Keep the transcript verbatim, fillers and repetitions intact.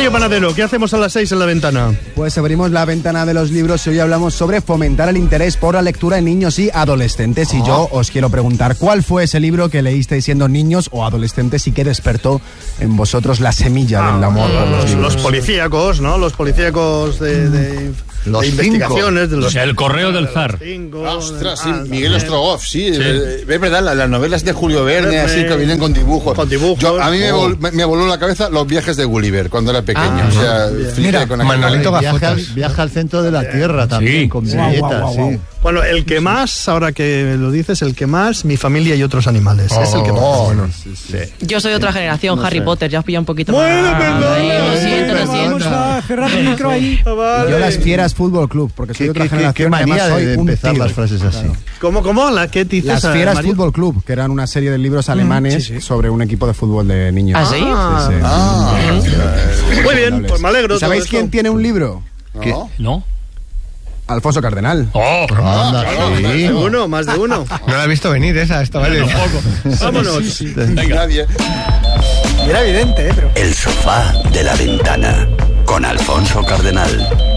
Mario Panadero, ¿qué hacemos a las seis en la ventana? Pues abrimos la ventana de los libros y hoy hablamos sobre fomentar el interés por la lectura en niños y adolescentes. Oh. Y yo os quiero preguntar, ¿cuál fue ese libro que leísteis siendo niños o adolescentes y que despertó en vosotros la semilla ah, del amor por los libros? Los policíacos, ¿no? Los policíacos de... de... Los de investigaciones de los, o sea, el correo del zar. Cinco, Ostras, sí, Miguel Ostrogoff, sí, sí. Es verdad, las, las novelas de Julio Verne, Verne, así que vienen con dibujos. Con dibujos. Yo, a mí me, vol, me, me voló la cabeza Los viajes de Gulliver cuando era pequeño. Ah, o sea, mira, con Manolito Gafotas. Viaja, viaja al centro de la Tierra también, sí. con viñetas, wow, wow, wow. sí. Bueno, el que más, ahora que lo dices, el que más, Mi familia y otros animales. Oh, es el que más. Oh, bueno, sí, sí. Yo soy otra generación, no Harry sé. Potter, ya os pilla un poquito bueno, más. Perdón, ahí, lo siento, lo siento. Vamos a cerrar el micro ahí. Vale. Yo Las Fieras Fútbol Club, porque soy ¿Qué, otra qué, generación. Qué manía de, de empezar tigre. Las frases así. Claro. ¿Cómo, cómo? ¿La qué dices? Las Fieras Mario? Fútbol Club, que eran una serie de libros alemanes mm, sí, sí. sobre un equipo de fútbol de niños. ¿Ah, sí? sí, sí. Ah, sí. Muy bien, pues me alegro. ¿Sabéis quién esto? tiene un libro? ¿Qué? ¿No? Alfonso Cardenal. Oh, anda, claro, sí. Más de uno, más de uno. No la he visto venir esa, esta vale. Un poco. Vámonos. Sí, sí, sí. Venga. Nadie. Era evidente, ¿eh? Pero... El sofá de la ventana con Alfonso Cardenal.